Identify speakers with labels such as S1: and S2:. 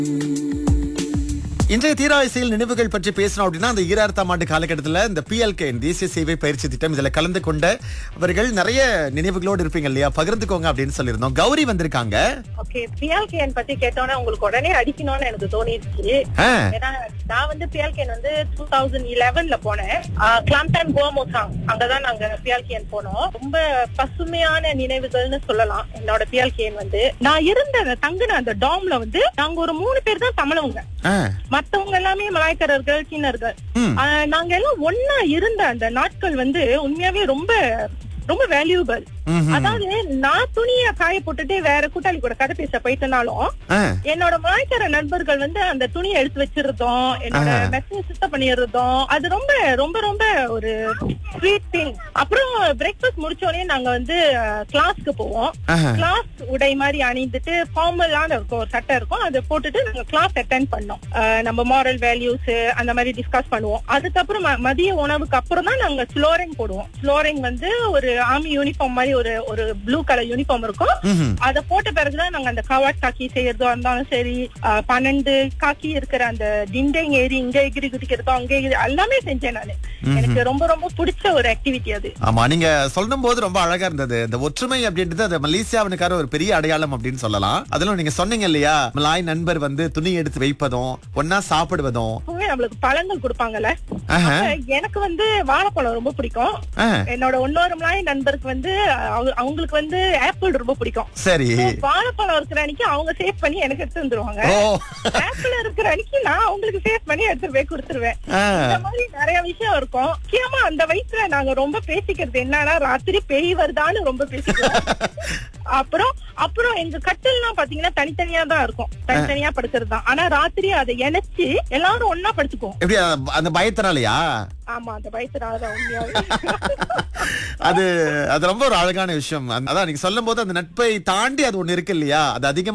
S1: இன்றைய தீராயிசையில் நினைவுகள் பற்றி பேசணும் அப்படின்னா அந்த 2000ஆம் ஆண்டு காலகட்டத்தில் இந்த PLK தேசிய சேவை பயிற்சி திட்டம் இதுல கலந்து கொண்ட அவர்கள் நிறைய நினைவுகளோடு இருப்பீங்க இல்லையா, பகிர்ந்துக்கோங்க அப்படின்னு சொல்லியிருந்தோம். கௌரி வந்திருக்காங்க.
S2: ஓகே, பிஎல்கேன் பத்தி கேட்டோன்னே உங்களுக்கு உடனே அடிக்கணும்னு எனக்கு தோணிருச்சு. ஏன்னா நான் வந்து பிஎல்கேன் வந்து 2011ல போனேன். கிளாம்டன் கோமோசாங் அங்கதான் நாங்க பிஎல்கேன் போனோம். ரொம்ப பசுமையான நினைவுகள்னு சொல்லலாம். என்னோட பிஎல்கேன் வந்து நான் இருந்த தங்குன அந்த டாம்ல வந்து நாங்க ஒரு 3 பேர் தான் தமிழவங்க, மத்தவங்க எல்லாமே மலாய்க்காரர்கள், சீனர்கள். நாங்க எல்லாம் ஒன்னா இருந்த அந்த நாட்கள் வந்து உண்மையாவே ரொம்ப ரொம்ப வேல்யூபிள். அதாவது நான் துணிய காய போட்டுட்டு வேற கூட்டாளி கூட கதை பேச போயிட்டனாலும் என்னோட மலாய்க்கார நண்பர்கள் வந்து அந்த துணியை எடுத்து வச்சிருந்தோம், என்னோட மெசேஜ் சுத்தம் பண்ணிடுறதும், அது ரொம்ப ரொம்ப ரொம்ப ஒரு ஸ்வீட் திங். அப்புறம் பிரேக்ஃபாஸ்ட் முடிச்சோடனே நாங்க வந்து கிளாஸ்க்கு போவோம். கிளாஸ் உடை மாதிரி அணிந்துட்டு ஃபார்மலான இருக்கும், ஒரு சட்டை இருக்கும், அதை போட்டுட்டு நாங்க கிளாஸ் அட்டென்ட் பண்ணோம். நம்ம மாரல் வேல்யூஸ் அந்த மாதிரி டிஸ்கஸ் பண்ணுவோம். அதுக்கப்புறம் மதிய உணவுக்கு அப்புறம் தான் நாங்க ஸ்லோரிங் போடுவோம். ஸ்லோரிங் வந்து ஒரு ஆர்மி யூனிஃபார்ம் மாதிரி ஒரு ப்ளூ கலர் யூனிஃபார்ம் இருக்கும். அதை போட்ட பிறகுதான் நாங்க அந்த கவாட் காக்கி செய்யறதோ இருந்தாலும் சரி, 12 காக்கி இருக்கிற அந்த டிண்டைங் ஏறி இங்க எகிரி குதிக்கிறதோ அங்க எல்லாமே செஞ்சேன் நானு. எனக்கு ரொம்ப ரொம்ப பிடிச்ச ஒரு ஆக்டிவிட்டி அது.
S1: ஆமா, நீங்க சொல்லும் போது ரொம்ப அழகா இருந்தது. இந்த ஒற்றுமை அப்படின்றது அது மலேசியாவினுக்கான ஒரு பெரிய அடையாளம் அப்படின்னு சொல்லலாம். அதெல்லாம் நீங்க சொன்னீங்க இல்லையா, மலாய் நண்பர் வந்து துணி எடுத்து வைப்பதும் ஒன்னா சாப்பிடுவதும்.
S2: நம்மளுக்கு பழங்கள் கொடுப்பாங்கல்ல, எனக்கு வந்து வாழைப்பழம் ரொம்ப பிடிக்கும். என்னோட இன்னொரு மலாய் நண்பருக்கு வந்து அவங்களுக்கு வந்து ஆப்பிள் ரொம்ப பிடிக்கும். சரி, வாழைப்பழம் இருக்கிற அன்னைக்கு அவங்க சேவ் பண்ணி எனக்கு எடுத்து வந்துருவாங்க. ஆப்பிள் இருக்கிற அன்னைக்கு நான் அவங்களுக்கு சேவ் பண்ணி எடுத்து போய் கொடுத்துருவேன். இந்த மாதிரி நிறைய விஷயம் இருக்கும். முக்கியமா அந்த வயசுல நாங்க ரொம்ப பேசிக்கிறது என்னன்னா, ராத்திரி பேய் வருதான்னு ரொம்ப பேசிக்கிறோம். அப்புறம் எங்க கட்டில்லாம் பாத்தீங்கன்னா தனித்தனியா தான் இருக்கும், தனித்தனியா படுக்கிறது தான். ஆனா ராத்திரி அதை இணைச்சு எல்லாரும் ஒன்னா படுத்துக்குவோம்.
S1: எப்படி அந்த பயத்தினாலயா?
S2: ஆமா, அந்த பயத்தினாலதான் உண்மையாவே.
S1: அது ரொம்ப ஒரு அழகான விஷயம். அதான் நீங்க சொல்லும் போது அந்த நட்பை தாண்டி அது ஒண்ணு இருக்கு இல்லையா, அது அதிகமா